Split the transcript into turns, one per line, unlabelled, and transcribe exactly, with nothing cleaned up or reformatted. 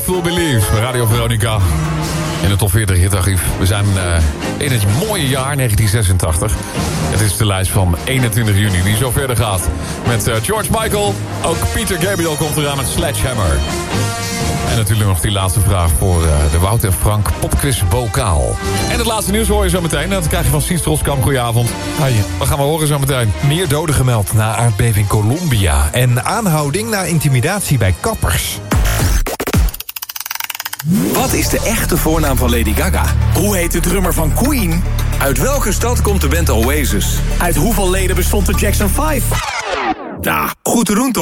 Full Believe bij Radio Veronica. In de top veertig hitarchief. We zijn uh, in het mooie jaar negentien zesentachtig. Het is de lijst van eenentwintig juni die zo verder gaat. Met uh, George Michael. Ook Peter Gabriel komt eraan met Sledgehammer. En natuurlijk nog die laatste vraag voor uh, de Wout en Frank popquiz bokaal. En het laatste nieuws hoor je zo meteen. Dat krijg je van Sies Troskamp. Goedenavond.
Hoi.
Wat gaan we horen zo meteen?
Meer doden gemeld na aardbeving Colombia. En aanhouding na intimidatie bij kappers.
Wat is de echte voornaam van Lady Gaga? Hoe heet de drummer van Queen? Uit welke stad komt de band Oasis? Uit hoeveel leden bestond de Jackson vijf? Nou, goed te doen toch?